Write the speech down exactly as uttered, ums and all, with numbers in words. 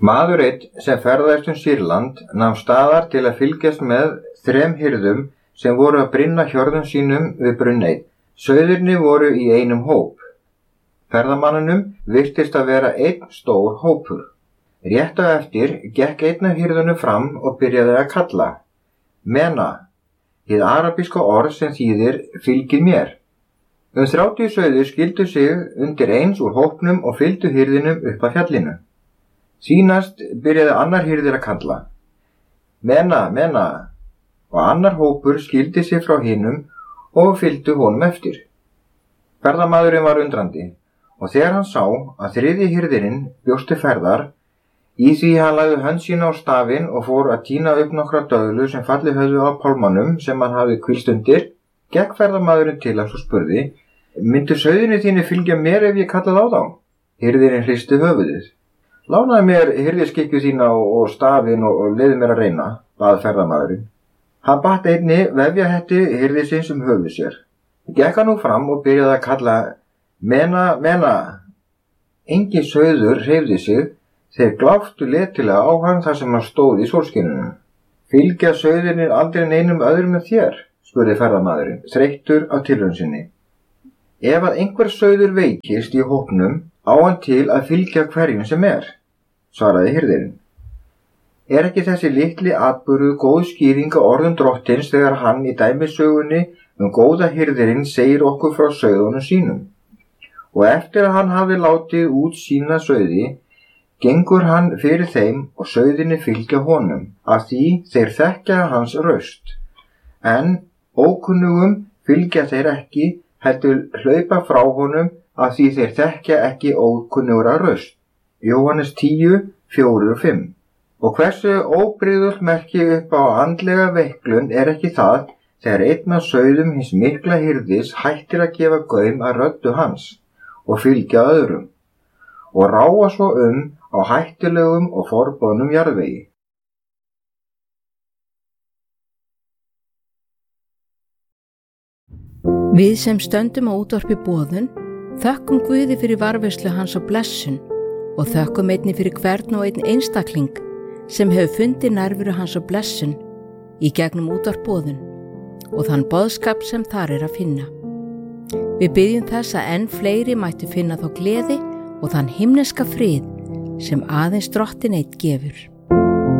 Maður einn sem ferðaðist um Sýrland nam staðar til að fylgjast með þrem hirðum sem voru að brynna hjörðum sínum við brunn einn. Sauðirnir voru í einum hóp. Ferðamannunum virtist að vera einn stór hópur. Rétt á eftir gekk einn af hirðunum fram og byrjaði að kalla. Mena, hið arabíska orð sem þýðir fylgið mér. Um þrjátíu sauðir skildu sig undir eins úr hópnum og fylgdu hirðinum upp að fjallinu. Sýnast byrjaði annar hirðir að kalla. Mena, mena, og annar hópur skildi sig frá hinum og fylgdu honum eftir. Ferðamaðurinn var undrandi og þegar hann sá að þriðji hirðirinn bjósti ferðar, í því hann lagði hönd sína á stafinn og fór að tína upp nokkra döðlu sem fallið höfðu á pálmanum sem hann hafði hvílst undir, gekk ferðamaðurinn til hans og spurði, myndu sauðinni þínu fylgja mér ef ég kallaði á þá? Hirðirinn hristi höfuðið. Lánaði mér hirðiskikju þína og stafinn og, og leiði mér að reyna, bað ferðamaðurinn. Hann batt einni vefjahetti hirðisins um höfuð sér. Gekk hann nú fram og byrjaði að kalla, mena, mena. Engin sauður hreyfði sig, þeir gláftu letilega á hann þar sem hann stóð í sólskininu. Fylgja sauðirnir aldrei neinum öðrum en þér, spurði ferðamaðurinn, þreyttur á tilraun sinni. Ef að einhver sauður veikist í hópnum, á hann til að fylgja hverjum sem er, svaraði hirðirinn. Er ekki þessi litli atburður góð skýring á orðum drottins þegar hann í dæmisögunni um góða hirðirinn segir okkur frá sauðunum sínum? Og eftir að hann hafi látið út sína sauði, gengur hann fyrir þeim og sauðinni fylgja honum, af því þeir þekkja hans raust. En ókunnugum fylgja þeir ekki, heldur hlaupa frá honum af því þeir þekkja ekki ókunnugra raust. Jóhannes tíu, fjórir og fimm. Og hversu óbrigðult merki upp á andlega veiklun er ekki það þegar einn af sauðum hins mikla hirðis hættir að gefa gaum að röddu hans og fylgja öðrum og ráa svo um á hættulegum og forboðnum jarðvegi. Við sem stöndum á útvarpi boðun þökkum Guði fyrir varðveislu hans og blessun og þökkum einni fyrir hvern og einn einstakling sem hefur fundið nærveru hans og blessun í gegnum útvarp boðun og þann boðskap sem þar er að finna. Við byggjum þess að enn fleiri mættu finna þá gleði og þann himneska frið sem aðeins Drottinn einn gefur.